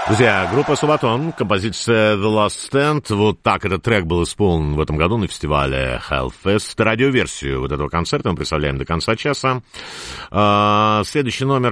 Друзья, группа Sabaton, композиция The Last Stand. Вот так этот трек был исполнен в этом году на фестивале Hellfest. Радиоверсию вот этого концерта мы представляем до конца часа. Следующий номер